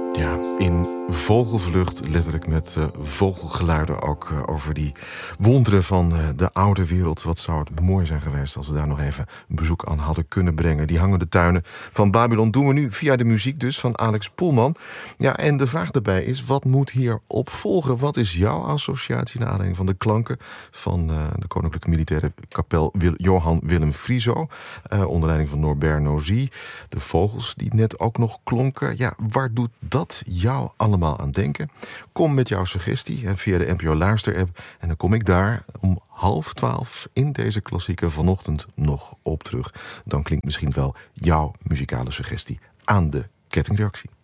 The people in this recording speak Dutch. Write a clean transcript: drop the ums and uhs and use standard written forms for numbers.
Ja, in vogelvlucht, letterlijk met vogelgeluiden ook over die wonderen van de oude wereld. Wat zou het mooi zijn geweest als we daar nog even een bezoek aan hadden kunnen brengen. Die hangende tuinen van Babylon doen we nu via de muziek dus van Alex Poelman. Ja, en de vraag daarbij is, wat moet hierop volgen? Wat is jouw associatie naar aanleiding van de klanken van de Koninklijke Militaire Kapel Johan Willem Frieso, onder leiding van Norbert Nozy. De vogels die net ook nog klonken. Ja, waar doet dat jou allemaal aan denken? Kom met jouw suggestie via de NPO Luister-app. En dan kom ik daar om 11:30 in deze klassieke vanochtend nog op terug. Dan klinkt misschien wel jouw muzikale suggestie aan de kettingreactie.